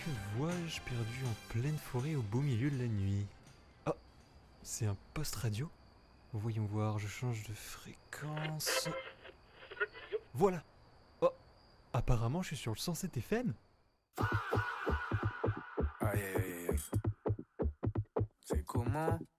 Que vois-je perdu en pleine forêt au beau milieu de la nuit? Ah, c'est un poste radio? Voyons voir, je change de fréquence. Voilà. Oh, apparemment je suis sur le 107 FM. Aïe aïe aïe aïe. C'est comment?